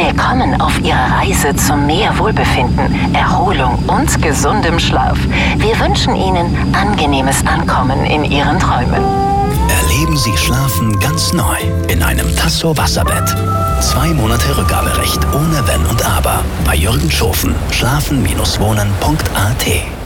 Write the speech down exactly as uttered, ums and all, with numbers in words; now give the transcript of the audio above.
Willkommen auf Ihrer Reise zu mehr Wohlbefinden, Erholung und gesundem Schlaf. Wir wünschen Ihnen angenehmes Ankommen in Ihren Träumen. Erleben Sie Schlafen ganz neu in einem Tasso Wasserbett. Zwei Monate Rückgaberecht ohne Wenn und Aber bei Jürgen Schofen. Schlafen Bindestrich wohnen Punkt a t.